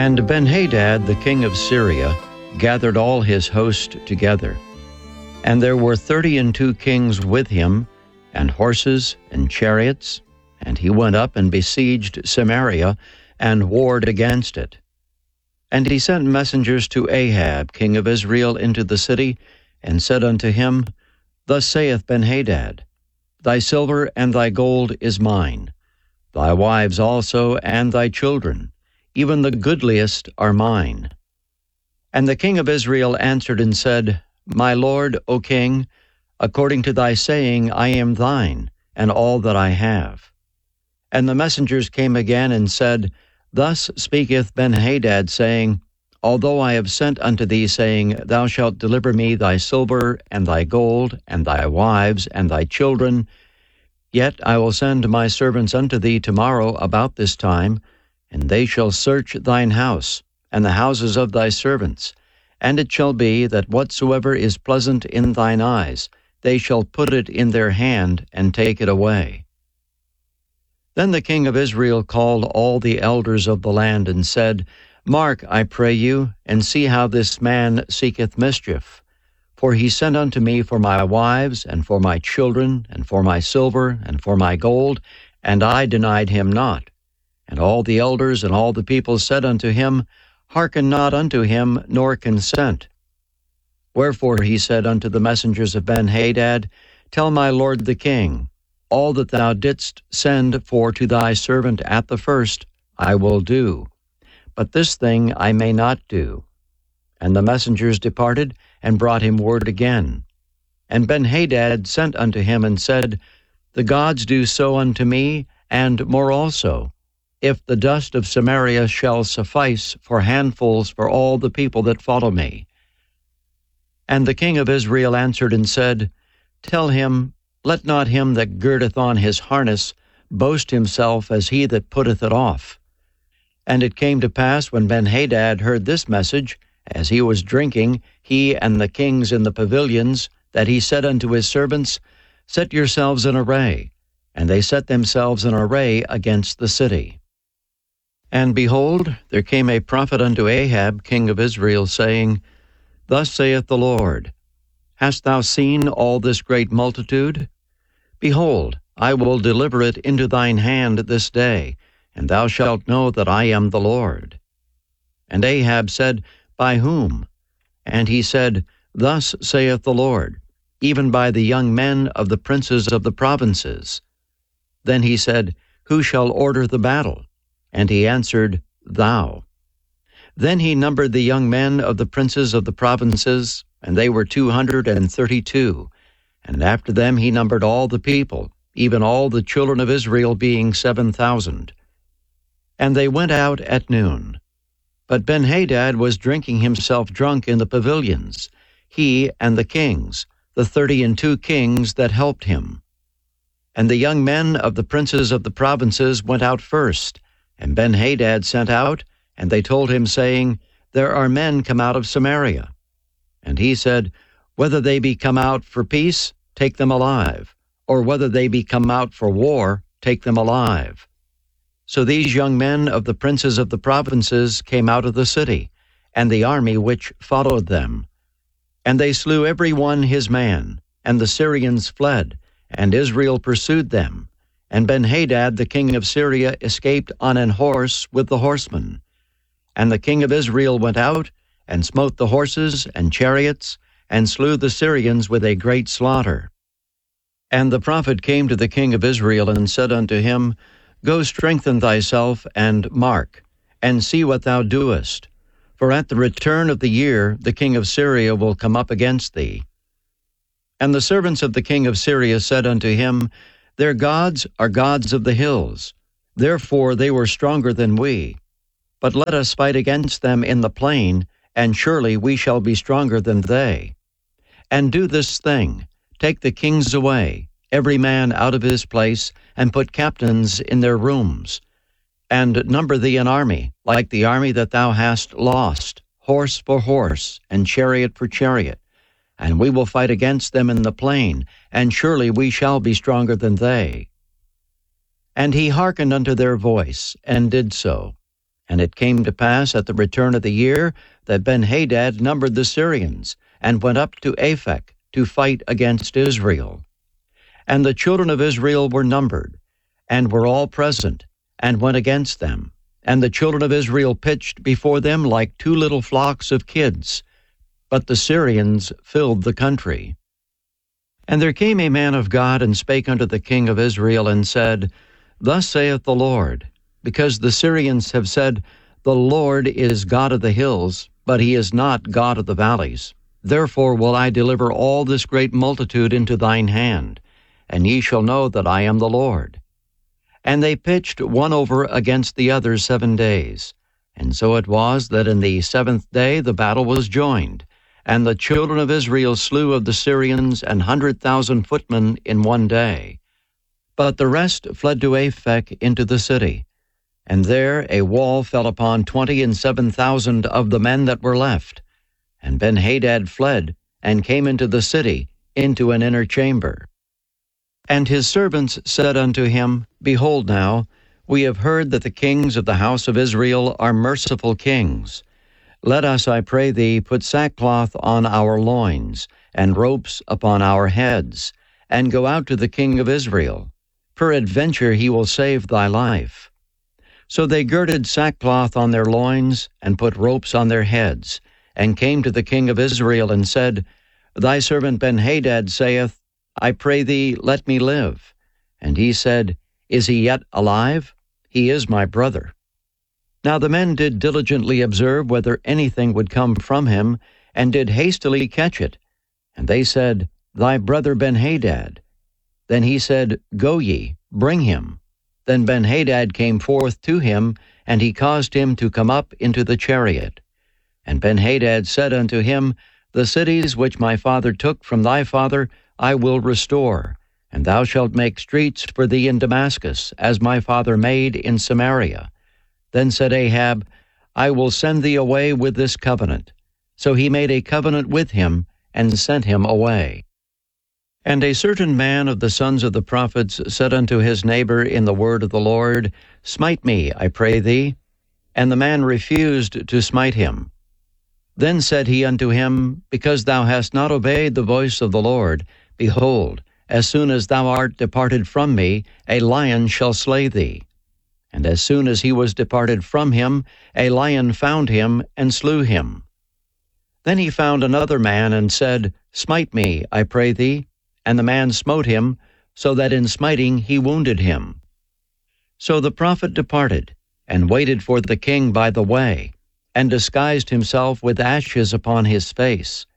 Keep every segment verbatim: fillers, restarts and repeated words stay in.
And Benhadad the king of Syria gathered all his host together. And there were thirty and two kings with him, and horses and chariots, and he went up and besieged Samaria, and warred against it. And he sent messengers to Ahab king of Israel into the city, and said unto him, Thus saith Benhadad, Thy silver and thy gold is mine, thy wives also and thy children, even the goodliest are mine. And the king of Israel answered and said, My lord, O king, according to thy saying I am thine, and all that I have. And the messengers came again and said, Thus speaketh Benhadad, saying, Although I have sent unto thee, saying, Thou shalt deliver me thy silver and thy gold, and thy wives and thy children, yet I will send my servants unto thee tomorrow about this time, and they shall search thine house, and the houses of thy servants. And it shall be that whatsoever is pleasant in thine eyes, they shall put it in their hand, and take it away. Then the king of Israel called all the elders of the land, and said, Mark, I pray you, and see how this man seeketh mischief. For he sent unto me for my wives, and for my children, and for my silver, and for my gold, and I denied him not. And all the elders and all the people said unto him, Hearken not unto him, nor consent. Wherefore he said unto the messengers of Benhadad, Tell my lord the king, all that thou didst send for to thy servant at the first, I will do. But this thing I may not do. And the messengers departed, and brought him word again. And Benhadad sent unto him, and said, The gods do so unto me, and more also, if the dust of Samaria shall suffice for handfuls for all the people that follow me. And the king of Israel answered and said, Tell him, Let not him that girdeth on his harness boast himself as he that putteth it off. And it came to pass, when Benhadad heard this message, as he was drinking, he and the kings in the pavilions, that he said unto his servants, Set yourselves in array. And they set themselves in array against the city. And behold, there came a prophet unto Ahab king of Israel, saying, Thus saith the Lord, Hast thou seen all this great multitude? Behold, I will deliver it into thine hand this day, and thou shalt know that I am the Lord. And Ahab said, By whom? And he said, Thus saith the Lord, even by the young men of the princes of the provinces. Then he said, Who shall order the battle? And he answered, Thou. Then he numbered the young men of the princes of the provinces, and they were two hundred and thirty-two. And after them he numbered all the people, even all the children of Israel, being seven thousand. And they went out at noon. But Benhadad was drinking himself drunk in the pavilions, he and the kings, the thirty and two kings that helped him. And the young men of the princes of the provinces went out first, and Benhadad sent out, and they told him, saying, There are men come out of Samaria. And he said, Whether they be come out for peace, take them alive, or whether they be come out for war, take them alive. So these young men of the princes of the provinces came out of the city, and the army which followed them. And they slew every one his man, and the Syrians fled, and Israel pursued them. And Benhadad the king of Syria escaped on an horse with the horsemen. And the king of Israel went out, and smote the horses and chariots, and slew the Syrians with a great slaughter. And the prophet came to the king of Israel, and said unto him, Go strengthen thyself, and mark, and see what thou doest. For at the return of the year the king of Syria will come up against thee. And the servants of the king of Syria said unto him, Their gods are gods of the hills, therefore they were stronger than we. But let us fight against them in the plain, and surely we shall be stronger than they. And do this thing, take the kings away, every man out of his place, and put captains in their rooms. And number thee an army, like the army that thou hast lost, horse for horse, and chariot for chariot. And we will fight against them in the plain, and surely we shall be stronger than they. And he hearkened unto their voice, and did so. And it came to pass at the return of the year that Benhadad numbered the Syrians, and went up to Aphek to fight against Israel. And the children of Israel were numbered, and were all present, and went against them. And the children of Israel pitched before them like two little flocks of kids. But the Syrians filled the country. And there came a man of God, and spake unto the king of Israel, and said, Thus saith the Lord, because the Syrians have said, The Lord is God of the hills, but he is not God of the valleys. Therefore will I deliver all this great multitude into thine hand, and ye shall know that I am the Lord. And they pitched one over against the other seven days. And so it was that in the seventh day the battle was joined, and the children of Israel slew of the Syrians an hundred thousand footmen in one day. But the rest fled to Aphek into the city. And there a wall fell upon twenty and seven thousand of the men that were left. And Benhadad fled, and came into the city, into an inner chamber. And his servants said unto him, Behold now, we have heard that the kings of the house of Israel are merciful kings. Let us, I pray thee, put sackcloth on our loins, and ropes upon our heads, and go out to the king of Israel. Peradventure he will save thy life. So they girded sackcloth on their loins, and put ropes on their heads, and came to the king of Israel, and said, Thy servant Benhadad saith, I pray thee, let me live. And he said, Is he yet alive? He is my brother. Now the men did diligently observe whether anything would come from him, and did hastily catch it. And they said, Thy brother Benhadad. Then he said, Go ye, bring him. Then Benhadad came forth to him, and he caused him to come up into the chariot. And Benhadad said unto him, The cities which my father took from thy father I will restore, and thou shalt make streets for thee in Damascus, as my father made in Samaria. Then said Ahab, I will send thee away with this covenant. So he made a covenant with him, and sent him away. And a certain man of the sons of the prophets said unto his neighbor in the word of the Lord, Smite me, I pray thee. And the man refused to smite him. Then said he unto him, Because thou hast not obeyed the voice of the Lord, behold, as soon as thou art departed from me, a lion shall slay thee. And as soon as he was departed from him, a lion found him, and slew him. Then he found another man, and said, Smite me, I pray thee. And the man smote him, so that in smiting he wounded him. So the prophet departed, and waited for the king by the way, and disguised himself with ashes upon his face.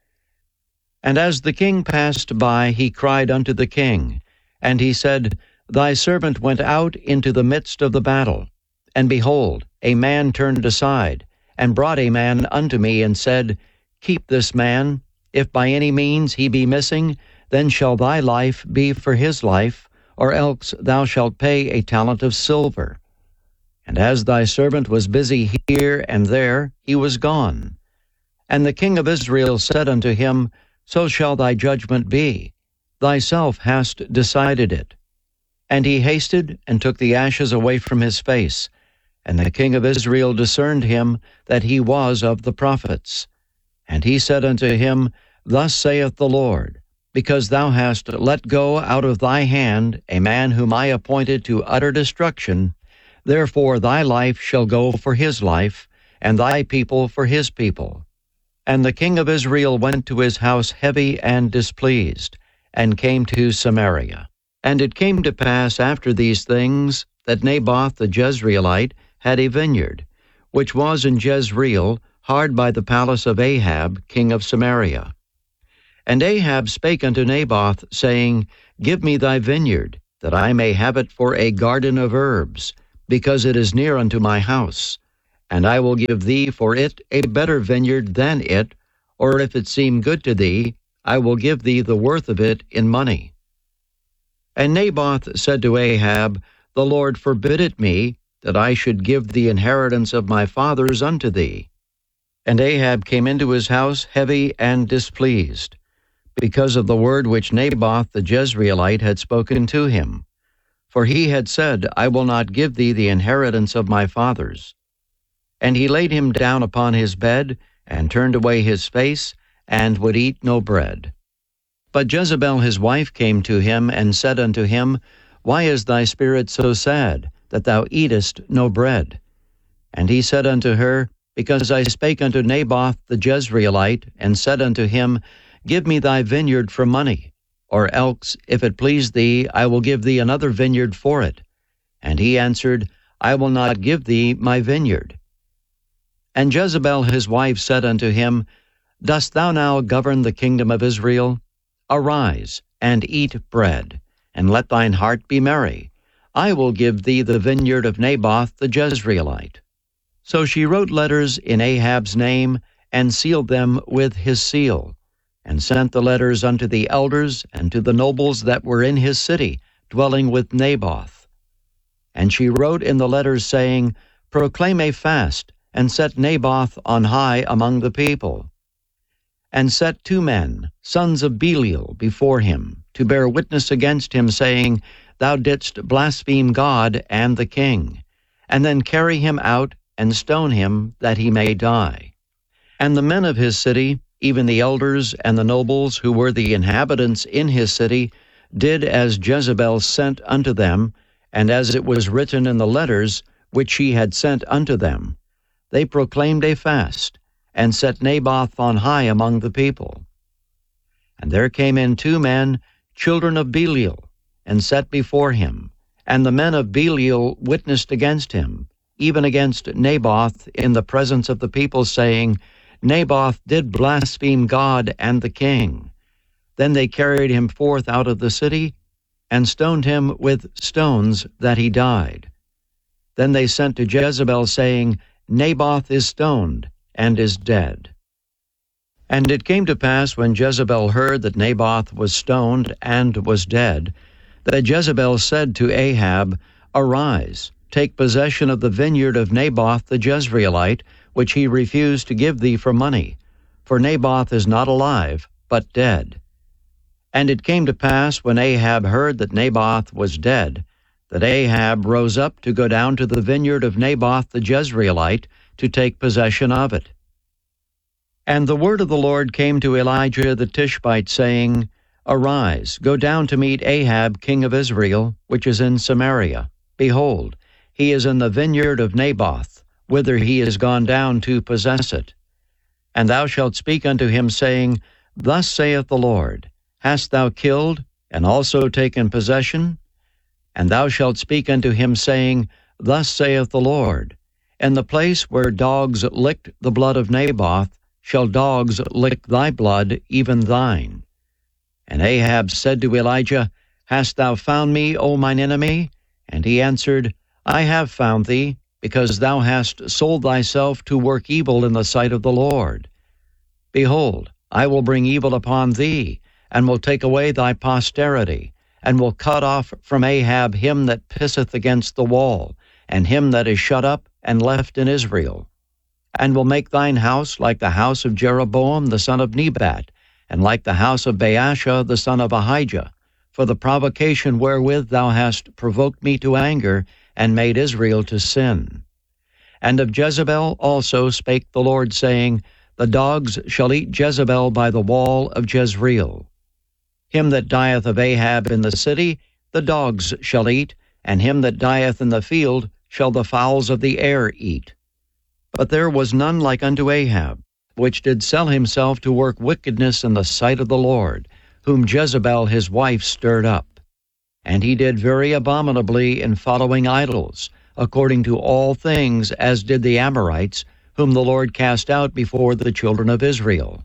And as the king passed by, he cried unto the king, and he said, Thy servant went out into the midst of the battle, and behold, a man turned aside, and brought a man unto me, and said, Keep this man, if by any means he be missing, then shall thy life be for his life, or else thou shalt pay a talent of silver. And as thy servant was busy here and there, he was gone. And the king of Israel said unto him, So shall thy judgment be. Thyself hast decided it. And he hasted, and took the ashes away from his face. And the king of Israel discerned him, that he was of the prophets. And he said unto him, Thus saith the Lord, Because thou hast let go out of thy hand a man whom I appointed to utter destruction, therefore thy life shall go for his life, and thy people for his people. And the king of Israel went to his house heavy and displeased, and came to Samaria. And it came to pass after these things, that Naboth the Jezreelite had a vineyard, which was in Jezreel, hard by the palace of Ahab, king of Samaria. And Ahab spake unto Naboth, saying, Give me thy vineyard, that I may have it for a garden of herbs, because it is near unto my house. And I will give thee for it a better vineyard than it, or if it seem good to thee, I will give thee the worth of it in money. And Naboth said to Ahab, The Lord forbid it me, that I should give the inheritance of my fathers unto thee. And Ahab came into his house heavy and displeased, because of the word which Naboth the Jezreelite had spoken to him. For he had said, I will not give thee the inheritance of my fathers. And he laid him down upon his bed, and turned away his face, and would eat no bread. But Jezebel his wife came to him, and said unto him, Why is thy spirit so sad, that thou eatest no bread? And he said unto her, Because I spake unto Naboth the Jezreelite, and said unto him, Give me thy vineyard for money, or else, if it please thee, I will give thee another vineyard for it. And he answered, I will not give thee my vineyard. And Jezebel his wife said unto him, Dost thou now govern the kingdom of Israel? Arise, and eat bread, and let thine heart be merry. I will give thee the vineyard of Naboth the Jezreelite. So she wrote letters in Ahab's name, and sealed them with his seal, and sent the letters unto the elders and to the nobles that were in his city, dwelling with Naboth. And she wrote in the letters, saying, Proclaim a fast, and set Naboth on high among the people. And set two men, sons of Belial, before him, to bear witness against him, saying, Thou didst blaspheme God and the king. And then carry him out, and stone him, that he may die. And the men of his city, even the elders and the nobles who were the inhabitants in his city, did as Jezebel sent unto them, and as it was written in the letters which she had sent unto them. They proclaimed a fast, and set Naboth on high among the people. And there came in two men, children of Belial, and set before him. And the men of Belial witnessed against him, even against Naboth, in the presence of the people, saying, Naboth did blaspheme God and the king. Then they carried him forth out of the city, and stoned him with stones, that he died. Then they sent to Jezebel, saying, Naboth is stoned, and is dead. And it came to pass, when Jezebel heard that Naboth was stoned and was dead, that Jezebel said to Ahab, Arise, take possession of the vineyard of Naboth the Jezreelite, which he refused to give thee for money, for Naboth is not alive, but dead. And it came to pass, when Ahab heard that Naboth was dead, that Ahab rose up to go down to the vineyard of Naboth the Jezreelite, to take possession of it. And the word of the Lord came to Elijah the Tishbite, saying, Arise, go down to meet Ahab king of Israel, which is in Samaria. Behold, he is in the vineyard of Naboth, whither he is gone down to possess it. And thou shalt speak unto him, saying, Thus saith the Lord, Hast thou killed, and also taken possession? And thou shalt speak unto him, saying, Thus saith the Lord, In the place where dogs licked the blood of Naboth, shall dogs lick thy blood, even thine. And Ahab said to Elijah, Hast thou found me, O mine enemy? And he answered, I have found thee, because thou hast sold thyself to work evil in the sight of the Lord. Behold, I will bring evil upon thee, and will take away thy posterity, and will cut off from Ahab him that pisseth against the wall, and him that is shut up and left in Israel. And will make thine house like the house of Jeroboam the son of Nebat, and like the house of Baasha the son of Ahijah, for the provocation wherewith thou hast provoked me to anger, and made Israel to sin. And of Jezebel also spake the Lord, saying, The dogs shall eat Jezebel by the wall of Jezreel. Him that dieth of Ahab in the city, the dogs shall eat, and him that dieth in the field shall the fowls of the air eat. But there was none like unto Ahab, which did sell himself to work wickedness in the sight of the Lord, whom Jezebel his wife stirred up. And he did very abominably in following idols, according to all things as did the Amorites, whom the Lord cast out before the children of Israel.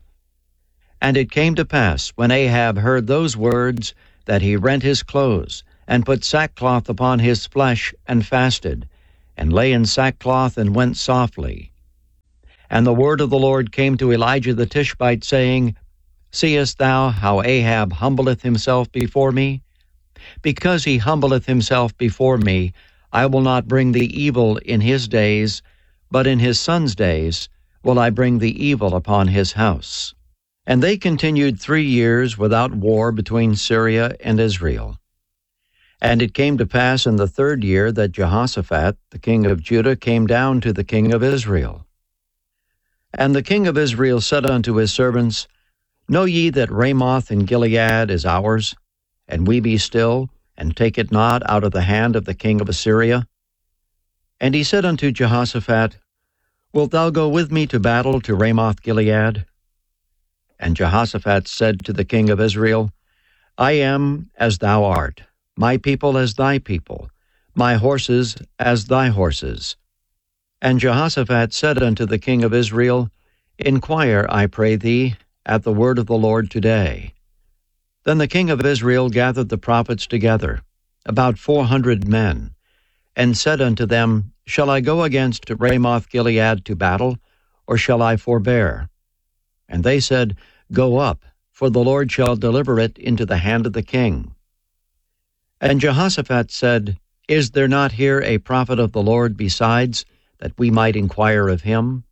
And it came to pass, when Ahab heard those words, that he rent his clothes, and put sackcloth upon his flesh, and fasted, and lay in sackcloth, and went softly. And the word of the Lord came to Elijah the Tishbite, saying, Seest thou how Ahab humbleth himself before me? Because he humbleth himself before me, I will not bring the evil in his days, but in his son's days will I bring the evil upon his house. And they continued three years without war between Syria and Israel. And it came to pass in the third year that Jehoshaphat, the king of Judah, came down to the king of Israel. And the king of Israel said unto his servants, Know ye that Ramoth in Gilead is ours? And we be still, and take it not out of the hand of the king of Assyria? And he said unto Jehoshaphat, Wilt thou go with me to battle to Ramoth Gilead? And Jehoshaphat said to the king of Israel, I am as thou art, my people as thy people, my horses as thy horses. And Jehoshaphat said unto the king of Israel, Inquire, I pray thee, at the word of the Lord today. Then the king of Israel gathered the prophets together, about four hundred men, and said unto them, Shall I go against Ramoth Gilead to battle, or shall I forbear? And they said, Go up, for the Lord shall deliver it into the hand of the king. And Jehoshaphat said, Is there not here a prophet of the Lord besides, that we might inquire of him?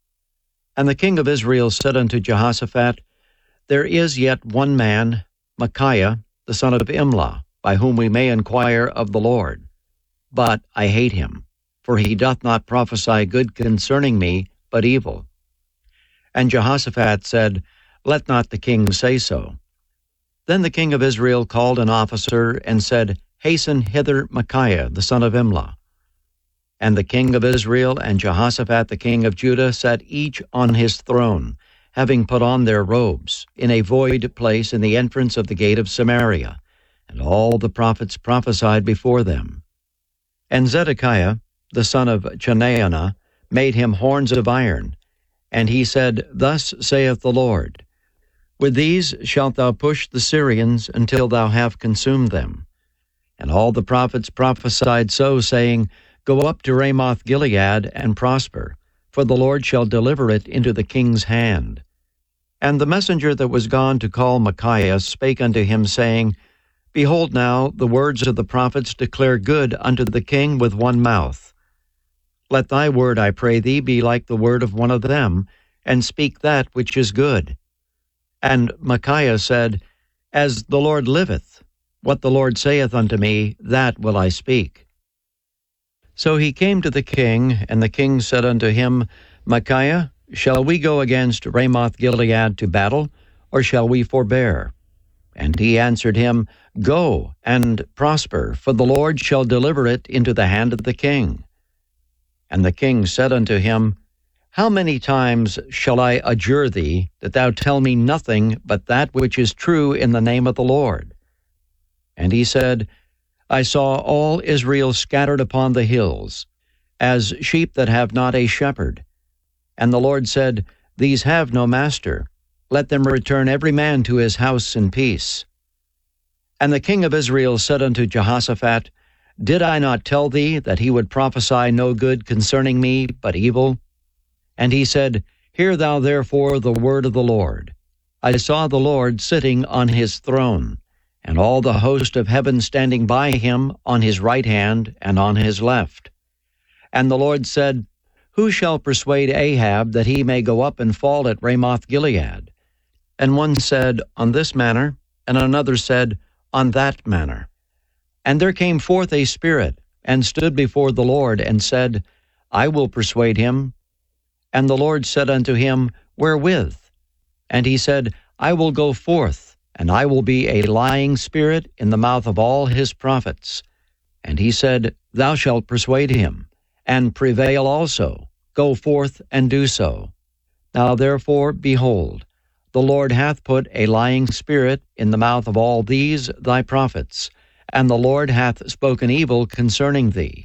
And the king of Israel said unto Jehoshaphat, There is yet one man, Micaiah, the son of Imlah, by whom we may inquire of the Lord. But I hate him, for he doth not prophesy good concerning me, but evil. And Jehoshaphat said, Let not the king say so. Then the king of Israel called an officer, and said, Hasten hither Micaiah, the son of Imlah. And the king of Israel and Jehoshaphat the king of Judah sat each on his throne, having put on their robes, in a void place in the entrance of the gate of Samaria. And all the prophets prophesied before them. And Zedekiah, the son of Chenaanah, made him horns of iron. And he said, Thus saith the Lord, With these shalt thou push the Syrians until thou have consumed them. And all the prophets prophesied so, saying, Go up to Ramoth Gilead and prosper, for the Lord shall deliver it into the king's hand. And the messenger that was gone to call Micaiah spake unto him, saying, Behold now, the words of the prophets declare good unto the king with one mouth. Let thy word, I pray thee, be like the word of one of them, and speak that which is good. And Micaiah said, As the Lord liveth, what the Lord saith unto me, that will I speak. So he came to the king, and the king said unto him, Micaiah, shall we go against Ramoth Gilead to battle, or shall we forbear? And he answered him, Go and prosper, for the Lord shall deliver it into the hand of the king. And the king said unto him, How many times shall I adjure thee, that thou tell me nothing but that which is true in the name of the Lord? And he said, I saw all Israel scattered upon the hills, as sheep that have not a shepherd. And the Lord said, These have no master. Let them return every man to his house in peace. And the king of Israel said unto Jehoshaphat, Did I not tell thee that he would prophesy no good concerning me, but evil? And he said, Hear thou therefore the word of the Lord. I saw the Lord sitting on his throne, and all the host of heaven standing by him on his right hand and on his left. And the Lord said, Who shall persuade Ahab that he may go up and fall at Ramoth Gilead? And one said, On this manner, and another said, On that manner. And there came forth a spirit, and stood before the Lord, and said, I will persuade him. And the Lord said unto him, Wherewith? And he said, I will go forth, and I will be a lying spirit in the mouth of all his prophets. And he said, Thou shalt persuade him, and prevail also. Go forth and do so. Now therefore, behold, the Lord hath put a lying spirit in the mouth of all these thy prophets, and the Lord hath spoken evil concerning thee.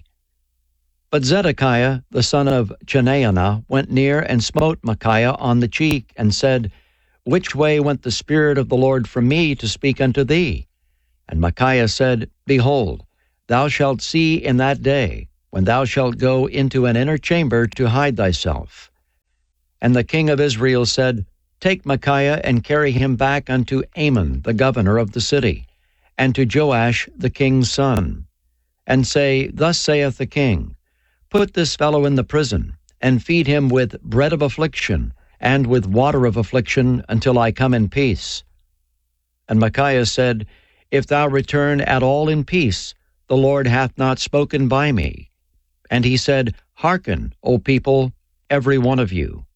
But Zedekiah the son of Chenaanah went near and smote Micaiah on the cheek, and said, Which way went the Spirit of the Lord from me to speak unto thee? And Micaiah said, Behold, thou shalt see in that day, when thou shalt go into an inner chamber to hide thyself. And the king of Israel said, Take Micaiah and carry him back unto Amon the governor of the city, and to Joash the king's son, and say, Thus saith the king, Put this fellow in the prison, and feed him with bread of affliction, and with water of affliction, until I come in peace. And Micaiah said, If thou return at all in peace, the Lord hath not spoken by me. And he said, Hearken, O people, every one of you.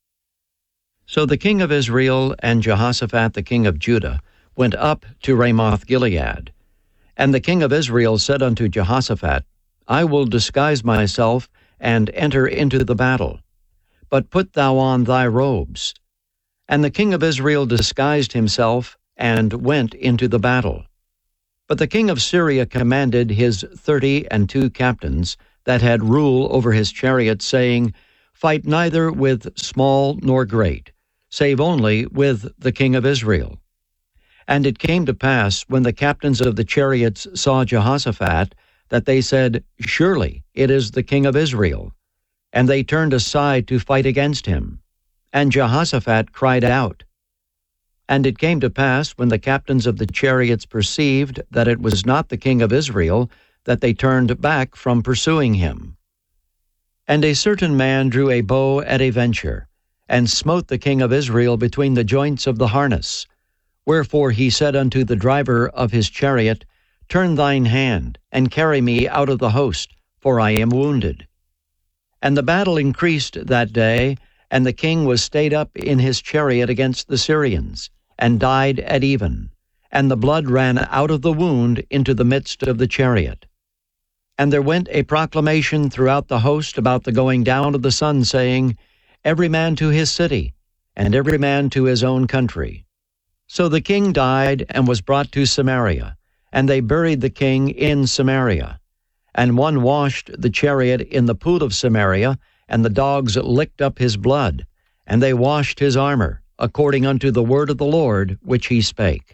So the king of Israel and Jehoshaphat the king of Judah went up to Ramoth Gilead. And the king of Israel said unto Jehoshaphat, I will disguise myself and enter into the battle. But put thou on thy robes. And the king of Israel disguised himself and went into the battle. But the king of Syria commanded his thirty and two captains that had rule over his chariot, saying, Fight neither with small nor great, save only with the king of Israel. And it came to pass, when the captains of the chariots saw Jehoshaphat, that they said, Surely it is the king of Israel. And they turned aside to fight against him. And Jehoshaphat cried out. And it came to pass, when the captains of the chariots perceived that it was not the king of Israel, that they turned back from pursuing him. And a certain man drew a bow at a venture, and smote the king of Israel between the joints of the harness. Wherefore he said unto the driver of his chariot, Turn thine hand, and carry me out of the host, for I am wounded. And the battle increased that day, and the king was stayed up in his chariot against the Syrians, and died at even, and the blood ran out of the wound into the midst of the chariot. And there went a proclamation throughout the host about the going down of the sun, saying, Every man to his city, and every man to his own country. So the king died and was brought to Samaria, and they buried the king in Samaria. And one washed the chariot in the pool of Samaria, and the dogs licked up his blood, and they washed his armor, according unto the word of the Lord which he spake.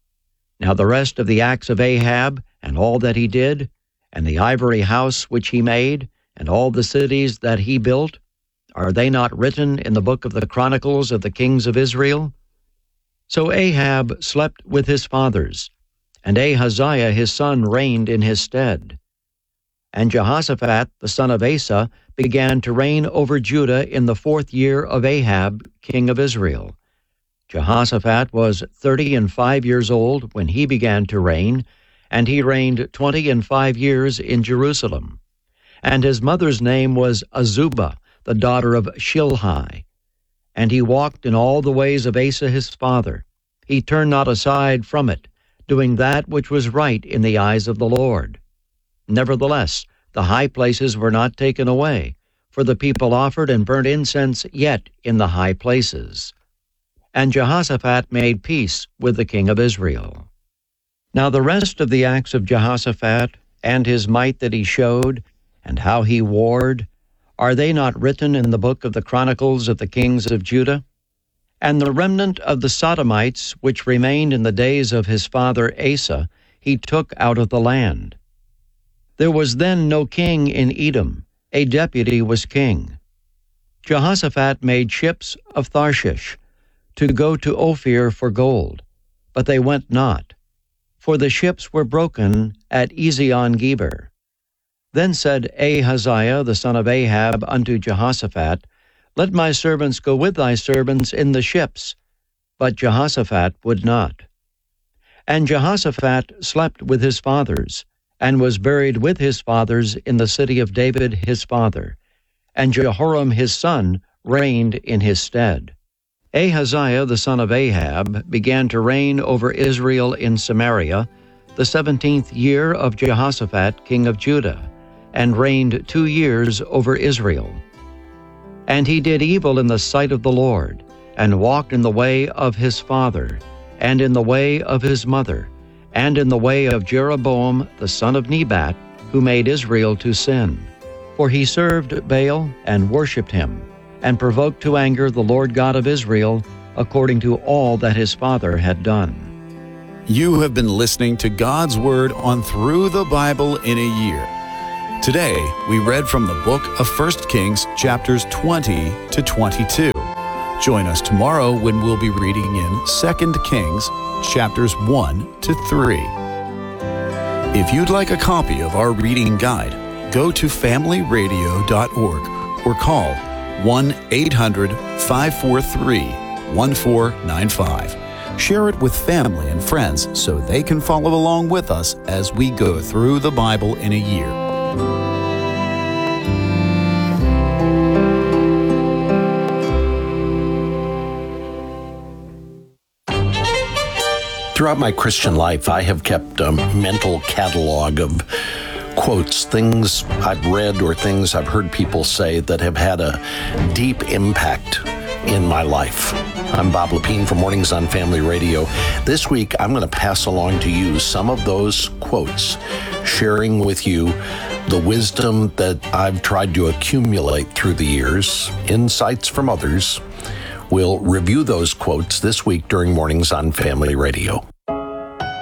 Now the rest of the acts of Ahab, and all that he did, and the ivory house which he made, and all the cities that he built, are they not written in the book of the Chronicles of the kings of Israel? So Ahab slept with his fathers, and Ahaziah his son reigned in his stead. And Jehoshaphat the son of Asa began to reign over Judah in the fourth year of Ahab king of Israel. Jehoshaphat was thirty and five years old when he began to reign, and he reigned twenty and five years in Jerusalem. And his mother's name was Azubah, the daughter of Shilhi. And he walked in all the ways of Asa his father. He turned not aside from it, doing that which was right in the eyes of the Lord. Nevertheless, the high places were not taken away, for the people offered and burnt incense yet in the high places. And Jehoshaphat made peace with the king of Israel. Now the rest of the acts of Jehoshaphat, and his might that he showed, and how he warred, are they not written in the book of the Chronicles of the kings of Judah? And the remnant of the Sodomites, which remained in the days of his father Asa, he took out of the land. There was then no king in Edom, a deputy was king. Jehoshaphat made ships of Tharshish to go to Ophir for gold, but they went not, for the ships were broken at Ezion-Geber. Then said Ahaziah the son of Ahab unto Jehoshaphat, Let my servants go with thy servants in the ships. But Jehoshaphat would not. And Jehoshaphat slept with his fathers, and was buried with his fathers in the city of David his father. And Jehoram his son reigned in his stead. Ahaziah the son of Ahab began to reign over Israel in Samaria, the seventeenth year of Jehoshaphat king of Judah, and reigned two years over Israel. And he did evil in the sight of the Lord, and walked in the way of his father, and in the way of his mother, and in the way of Jeroboam the son of Nebat, who made Israel to sin. For he served Baal and worshipped him, and provoked to anger the Lord God of Israel, according to all that his father had done. You have been listening to God's Word on Through the Bible in a Year. Today, we read from the book of First Kings, chapters twenty to twenty-two. Join us tomorrow when we'll be reading in Second Kings, chapters one to three. If you'd like a copy of our reading guide, go to family radio dot org or call one eight hundred, five four three, one four nine five. Share it with family and friends so they can follow along with us as we go through the Bible in a year. Throughout my Christian life, I have kept a mental catalog of quotes, things I've read or things I've heard people say that have had a deep impact in my life. I'm Bob Lepine from Mornings on Family Radio. This week, I'm going to pass along to you some of those quotes, sharing with you the wisdom that I've tried to accumulate through the years, insights from others. We'll review those quotes this week during Mornings on Family Radio.